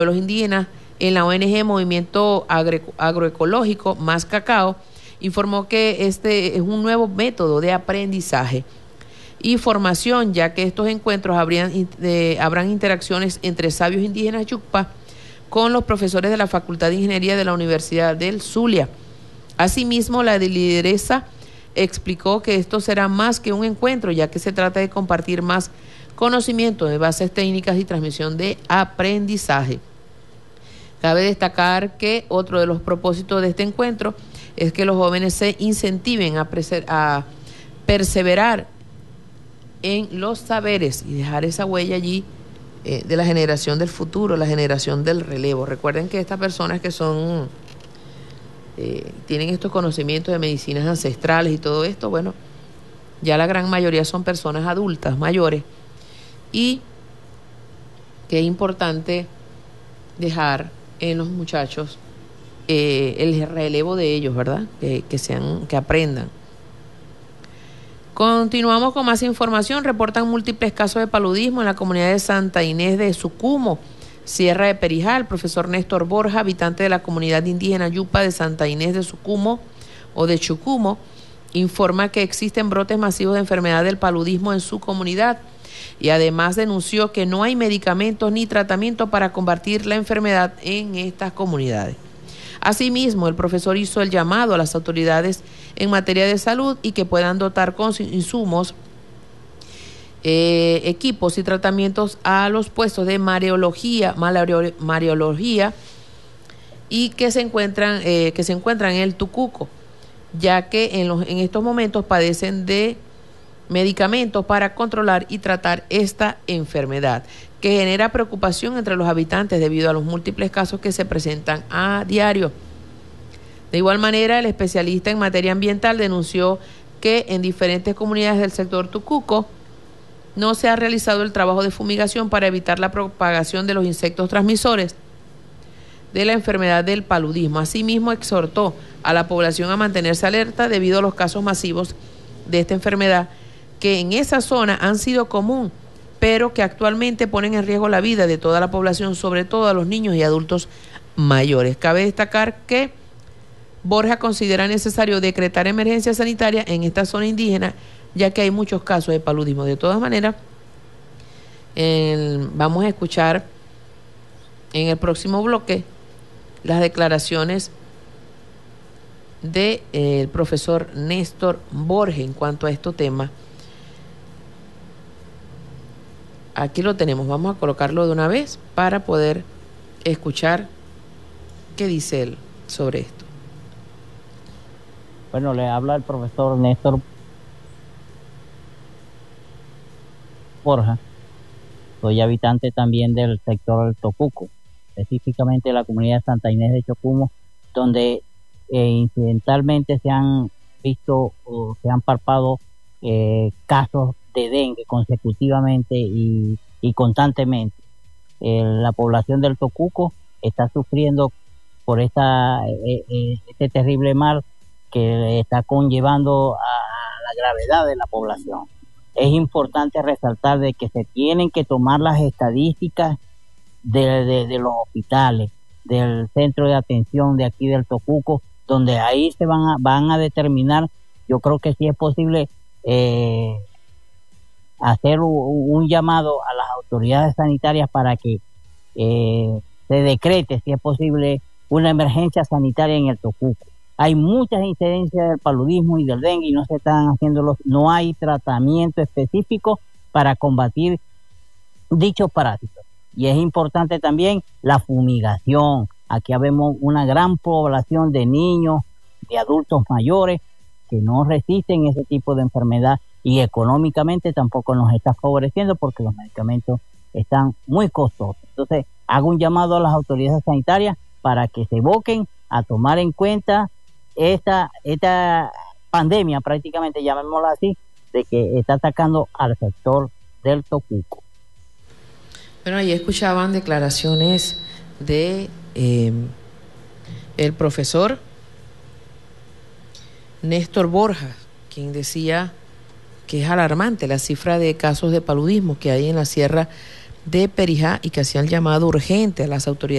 los indígenas en la ONG Movimiento Agroecológico Más Cacao, informó que este es un nuevo método de aprendizaje y formación, ya que estos encuentros habrán interacciones entre sabios indígenas yucpa con los profesores de la Facultad de Ingeniería de la Universidad del Zulia. Asimismo, la lideresa explicó que esto será más que un encuentro, ya que se trata de compartir más conocimiento de bases técnicas y transmisión de aprendizaje. Cabe destacar que otro de los propósitos de este encuentro es que los jóvenes se incentiven a perseverar en los saberes y dejar esa huella allí de la generación del futuro, la generación del relevo. Recuerden que estas personas que son tienen estos conocimientos de medicinas ancestrales y todo esto, bueno, ya la gran mayoría son personas adultas, mayores, y que es importante dejar en los muchachos el relevo de ellos, ¿verdad? Que aprendan. Continuamos con más información. Reportan múltiples casos de paludismo en la comunidad de Santa Inés de Sucumo, Sierra de Perijá. El profesor Néstor Borja, habitante de la comunidad indígena Yupa de Santa Inés de Sucumo o de Chucumo, informa que existen brotes masivos de enfermedad del paludismo en su comunidad y además denunció que no hay medicamentos ni tratamiento para combatir la enfermedad en estas comunidades. Asimismo, el profesor hizo el llamado a las autoridades en materia de salud y que puedan dotar con insumos, equipos y tratamientos a los puestos de mariología y que se encuentran en el Tucuco, ya que en estos momentos padecen de medicamentos para controlar y tratar esta enfermedad, que genera preocupación entre los habitantes debido a los múltiples casos que se presentan a diario. De igual manera, el especialista en materia ambiental denunció que en diferentes comunidades del sector Tucuco no se ha realizado el trabajo de fumigación para evitar la propagación de los insectos transmisores de la enfermedad del paludismo. Asimismo, exhortó a la población a mantenerse alerta debido a los casos masivos de esta enfermedad que en esa zona han sido común, pero que actualmente ponen en riesgo la vida de toda la población, sobre todo a los niños y adultos mayores. Cabe destacar que Borja considera necesario decretar emergencia sanitaria en esta zona indígena, ya que hay muchos casos de paludismo. De todas maneras, vamos a escuchar en el próximo bloque las declaraciones del profesor Néstor Borja en cuanto a estos temas. Aquí lo tenemos, vamos a colocarlo de una vez para poder escuchar qué dice él sobre esto. Bueno, le habla el profesor Néstor Borja. Soy habitante también del sector del Tocuco, específicamente de la comunidad de Santa Inés de Chocumo, donde incidentalmente se han visto o se han palpado casos de dengue consecutivamente y constantemente. La población del Tocuco está sufriendo por este terrible mal que está conllevando a la gravedad de la población. Es importante resaltar de que se tienen que tomar las estadísticas de los hospitales, del centro de atención de aquí del Tocuco, donde ahí se van a determinar. Yo creo que sí es posible hacer un llamado a las autoridades sanitarias para que se decrete, si es posible, una emergencia sanitaria en el Tocuco. Hay muchas incidencias del paludismo y del dengue y no se están haciendo no hay tratamiento específico para combatir dichos parásitos. Y es importante también la fumigación. Aquí vemos una gran población de niños, de adultos mayores que no resisten ese tipo de enfermedad y económicamente tampoco nos está favoreciendo porque los medicamentos están muy costosos. Entonces, hago un llamado a las autoridades sanitarias para que se evoquen a tomar en cuenta esta pandemia, prácticamente llamémosla así, de que está atacando al sector del Tocuco. Bueno, ahí escuchaban declaraciones de el profesor Néstor Borja, quien decía que es alarmante la cifra de casos de paludismo que hay en la Sierra de Perijá y que hacían llamado urgente a las autoridades